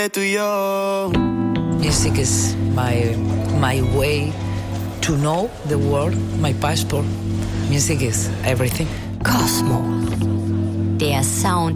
tú y yo. Music is my way to know the world, my passport. Music is everything. Cosmo. Der Sound